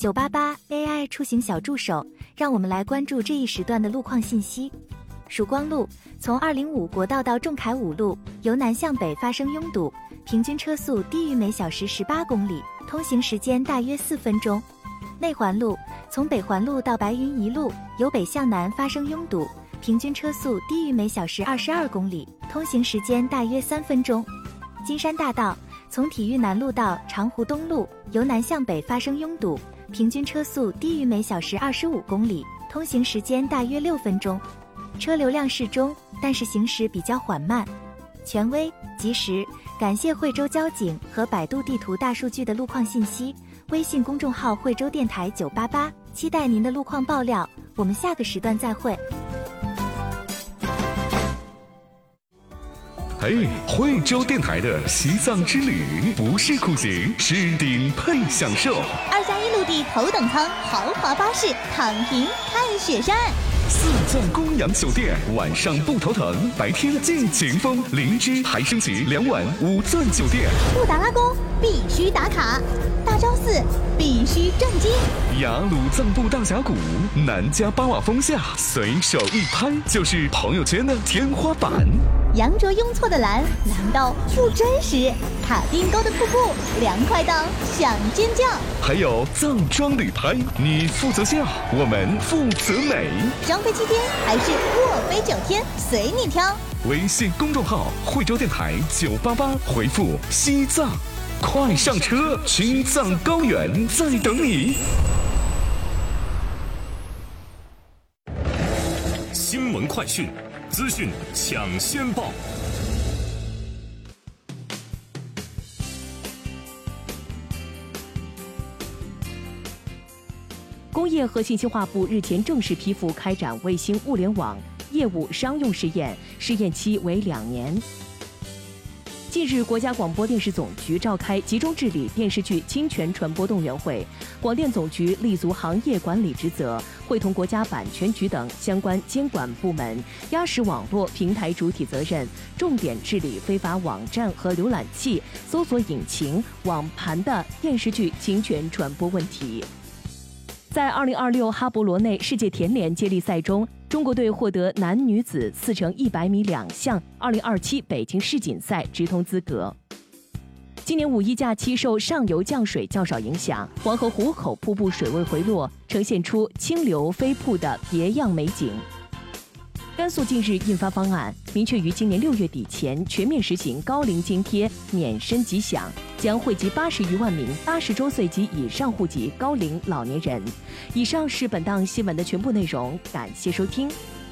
988 AI 出行小助手，让我们来关注这一时段的路况信息。曙光路从205国道到仲恺五路，由南向北发生拥堵，平均车速低于每小时18公里，通行时间大约4分钟。内环路从北环路到白云一路，由北向南发生拥堵，平均车速低于每小时22公里，通行时间大约3分钟。金山大道从体育南路到长湖东路，由南向北发生拥堵，平均车速低于每小时25公里，通行时间大约6分钟。车流量适中，但是行驶比较缓慢。权威、及时，感谢惠州交警和百度地图大数据的路况信息。微信公众号惠州电台988，期待您的路况爆料。我们下个时段再会。 嘿，惠州电台的西藏之旅不是苦行，是顶配享受。 2+1陆地头等舱豪华巴士，躺平看雪山。 四钻公羊酒店，晚上不头疼，白天尽情疯。灵芝还升级2晚5钻酒店。 布达拉宫必须打卡，大昭寺必须震惊。 雅鲁藏布大峡谷，南迦巴瓦峰下，随手一拍就是朋友圈的天花板。 羊卓雍措的蓝难道不真实？卡丁沟的瀑布凉快到想尖叫。 还有藏装旅拍，你负责笑，我们负责美。 双飞7天还是卧飞9天，随你挑。 微信公众号惠州电台988，回复西藏，快上车，青藏高原在等你。 新闻快讯，资讯抢先报。 工业和信息化部日前正式批复开展卫星物联网业务商用试验，试验期为2年。近日，国家广播电视总局召开集中治理电视剧侵权传播动员会，广电总局立足行业管理职责，会同国家版权局等相关监管部门，压实网络平台主体责任，重点治理非法网站和浏览器、搜索引擎、网盘的电视剧侵权传播问题。在2026哈勃罗内世界田联接力赛中，中国队获得男女子4乘100米2项2027北京世锦赛直通资格。今年5一假期受上游降水较少影响，黄河壶口瀑布水位回落，呈现出清流飞瀑的别样美景。甘肃近日印发方案，明确于今年6月底前全面实行高龄津贴免申即享，将惠及80余万名80周岁及以上户籍高龄老年人。以上是本档新闻的全部内容，感谢收听。